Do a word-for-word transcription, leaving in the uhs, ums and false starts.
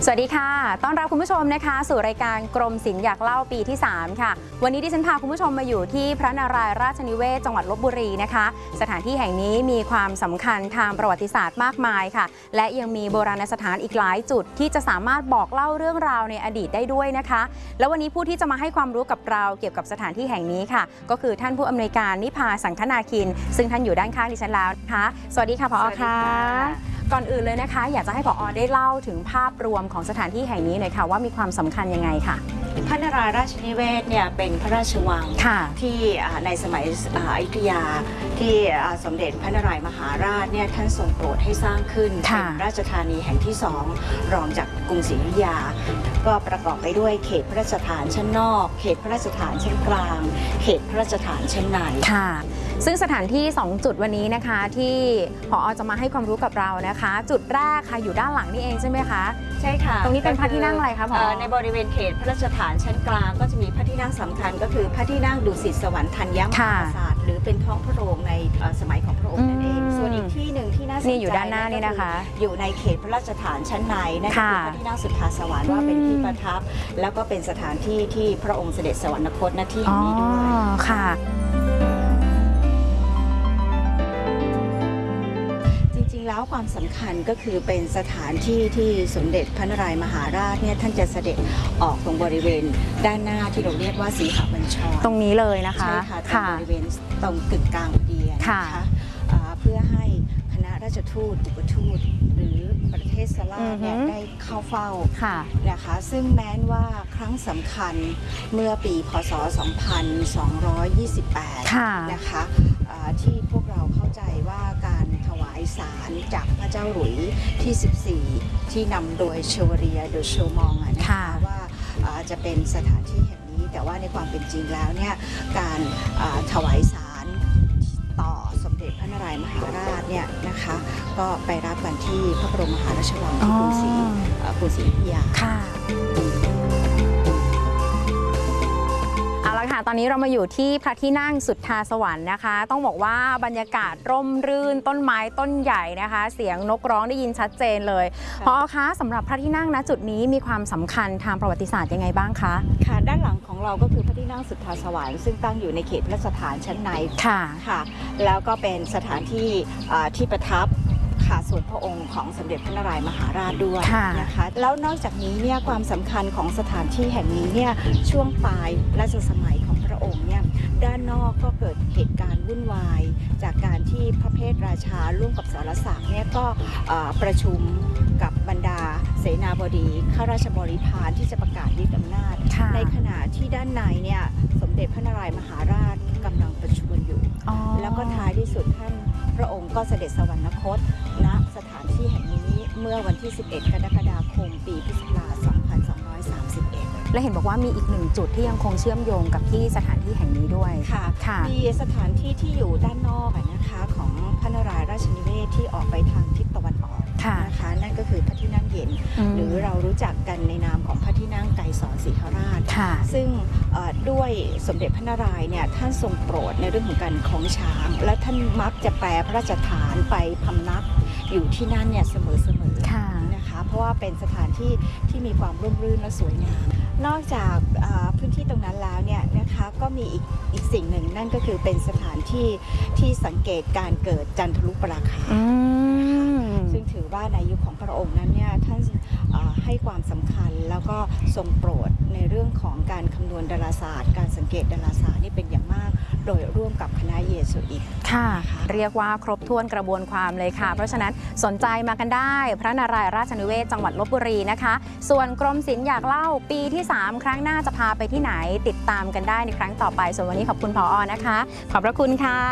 สวัสดีค่ะต้อนรับคุณผู้ชมนะคะสู่รายการกรมศิลป์อยากเล่าปีที่สามค่ะวันนี้ดิฉันพาคุณผู้ชมมาอยู่ที่พระนารายณ์ราชนิเวศจังหวัดลพบุรีนะคะสถานที่แห่งนี้มีความสำคัญทางประวัติศาสตร์มากมายค่ะและยังมีโบราณสถานอีกหลายจุดที่จะสามารถบอกเล่าเรื่องราวในอดีตได้ด้วยนะคะแล้ววันนี้ผู้ที่จะมาให้ความรู้กับเราเกี่ยวกับสถานที่แห่งนี้ค่ะก็คือท่านผู้อำนวยการนิพาสังคนาคินซึ่งท่านอยู่ด้านข้างดิฉันแล้วนะคะสวัสดีค่ะผอ.ค่ะก่อนอื่นเลยนะคะอยากจะให้ผอ.ได้เล่าถึงภาพรวมของสถานที่แห่งนี้หน่อยค่ะว่ามีความสำคัญยังไงค่ะพระนารายณ์ราชนิเวศเนี่ยเป็นพระราชวังที่ในสมัยอยุธยาที่สมเด็จพระนารายณ์มหาราชเนี่ยท่านทรงโปรดให้สร้างขึ้นเป็นราชธานีแห่งที่สองรองจากกรุงศรีอยุธยาก็ประกอบไปด้วยเขตพระราชฐานชั้นนอกเขตพระราชฐานชั้นกลางเขตพระราชฐานชั้นในค่ะซึ่งสถานที่สองจุดวันนี้นะคะที่ผอ.จะมาให้ความรู้กับเรานะคะจุดแรกค่ะอยู่ด้านหลังนี่เองใช่ไหมคะใช่ค่ะตรงนี้เป็นพระที่นั่งอะไรคะผอ. ในบริเวณเขตพระราชฐานชั้นกลางก็จะมีพระที่นั่งสำคัญก็คือพระที่นั่งดุสิตสวรรค์ธัญมหาปราสาทหรือเป็นท้องพระโรงในสมัยของพระองค์นั่นเองส่วนอีกที่หนึ่งที่น่าสนใจนี่อยู่ด้านหน้านี่นะคะอยู่ในเขตพระราชฐานชั้นในนั่นก็คือพระที่นั่งสุทธาสวรรค์ว่าเป็นที่ประทับแล้วก็เป็นสถานที่ที่พระองค์เสด็จสวรรคตณที่แห่งนี้ด้วยค่ะแล้วความสำคัญก็คือเป็นสถานที่ที่สมเด็จพระนารายณ์มหาราชเนี่ยท่านจะเสด็จออกตรงบริเวณด้านหน้าที่เราเรียกว่าสีหบัญชรตรงนี้เลยนะคะใช่ค่ะตรงบริเวณตรงกึ่งกลางพอดีนะคะเพื่อให้คณะราชทูตอุปทูตหรือประเทศสลาเนี่ยได้เข้าเฝ้านะคะซึ่งแม้ว่าครั้งสำคัญเมื่อปีพ.ศ. สองพันสองร้อยยี่สิบแปดนะคะที่พวกเราเข้าใจว่าการถวายสารจากพระเจ้าหลุยที่สิบสี่ที่นำโดยเชวเรียโดยเชลมองนะคะว่าจะเป็นสถานที่แห่งนี้แต่ว่าในความเป็นจริงแล้วเนี่ยการถวายสารต่อสมเด็จพระนารายณ์มหาราชเนี่ยนะคะก็ไปรับกันที่พระบรมมหาราชวังที่กรุงศรีกรุงศรีอยุธยาค่ะตอนนี้เรามาอยู่ที่พระที่นั่งสุทธาสวรรค์นะคะต้องบอกว่าบรรยากาศร่มรื่นต้นไม้ต้นใหญ่นะคะเสียงนกร้องได้ยินชัดเจนเลยพอคะสำหรับพระที่นั่งณจุดนี้มีความสำคัญทางประวัติศาสตร์ยังไงบ้างคะค่ะด้านหลังของเราก็คือพระที่นั่งสุทธาสวรรค์ซึ่งตั้งอยู่ในเขตพระราชฐานชั้นในค่ะค่ะแล้วก็เป็นสถานที่ที่ประทับค่ะส่วนพระองค์ของสมเด็จพระนารายณ์มหาราชด้วยนะคะแล้วนอกจากนี้เนี่ยความสำคัญของสถานที่แห่งนี้เนี่ยช่วงปลายรัชสมัยของพระองค์เนี่ยด้านนอกก็เกิดเหตุการณ์วุ่นวายจากการที่พระเพทราชาร่วมกับสารศักดิ์เนี่ยก็ประชุมกับบรรดาเสนาบดีข้าราชบริพารที่จะประกาศยึดอำนาจในขณะที่ด้านในเนี่ยสมเด็จพระนารายณ์มหาราชกำลังประชุมอยู่แล้วก็ท้ายที่สุดท่านพระองค์ก็เสด็จสวรรคตณสถานที่แห่งนี้เมื่อวันที่สิบเอ็ดกรกฎาคมปีพุทธศักราชสองพันสองร้อยสามสิบเอ็ดและเห็นบอกว่ามีอีกหนึ่งจุดที่ยังคงเชื่อมโยงกับที่สถานที่แห่งนี้ด้วยค่ะมีสถานที่ที่อยู่ด้านนอกนะคะของพระนารายณ์ราชนิเวศที่ออกไปทางทิศตะวันออกนะคะนั่นก็คือพระที่นั่งเย็นหรือเรารู้จักกันในนามของพระที่นั่งไกรสอนศรีหราชซึ่งด้วยสมเด็จพระนารายณ์เนี่ยท่านทรงโปรดในเรื่องของการคล้องช้างและท่านมักจะแปลพระราชฐานไปพำนักอยู่ที่นั่นเนี่ยเสมอๆนะคะเพราะว่าเป็นสถานที่ที่มีความร่มรื่นและสวยงามนอกจากพื้นที่ตรงนั้นแล้วเนี่ยนะคะก็มีอีกอีกสิ่งหนึ่งนั่นก็คือเป็นสถานที่ที่สังเกตการเกิดจันทรุปราคาซึ่งถือว่าในยุคของพระองค์นั้นเนี่ยท่านให้ความสำคัญแล้วก็ทรงโปรดในเรื่องของการคำนวณดาราศาสตร์การสังเกตดาราศาสตร์นี่เป็นอย่างมากโดยร่วมกับคณะเยซูอิตค่ะเรียกว่าครบถ้วนกระบวนความเลยค่ะเพราะฉะนั้นสนใจมากันได้พระนารายณ์ราชนิเวศจังหวัดลพบุรีนะคะส่วนกรมศิลป์อยากเล่าปีที่สามครั้งหน้าจะพาไปที่ไหนติดตามกันได้ในครั้งต่อไปส่วนวันนี้ขอบคุณผอ.นะคะขอบพระคุณค่ะ